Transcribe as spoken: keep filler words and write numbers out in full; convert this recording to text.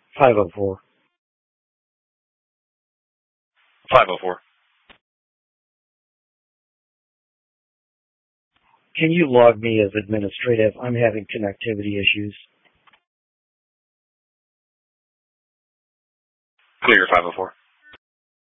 five oh four. five oh four. Can you log me as administrative? I'm having connectivity issues. Clear five oh four.